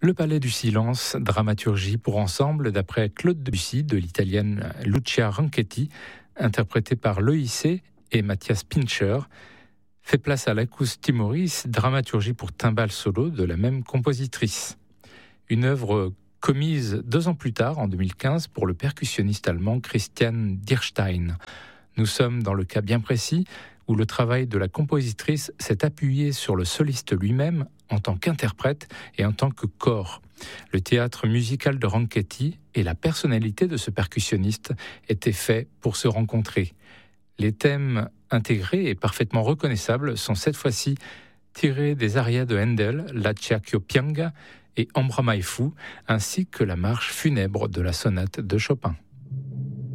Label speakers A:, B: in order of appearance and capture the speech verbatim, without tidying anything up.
A: Le Palais du Silence, dramaturgie pour ensemble d'après Claude Debussy de l'italienne Lucia Ronchetti, interprété par l'E I C et Matthias Pincher, fait place à Lacus Timoris, dramaturgie pour timbales solo de la même compositrice. Une œuvre commise deux ans plus tard, en deux mille quinze, pour le percussionniste allemand Christian Dierstein. Nous sommes dans le cas bien précis où le travail de la compositrice s'est appuyé sur le soliste lui-même en tant qu'interprète et en tant que corps. Le théâtre musical de Ronchetti et la personnalité de ce percussionniste étaient faits pour se rencontrer. Les thèmes intégrés et parfaitement reconnaissables sont cette fois-ci tirés des arias de Handel, la Ciacchio Pianga et Ambra Mai Fu, ainsi que la marche funèbre de la sonate de Chopin.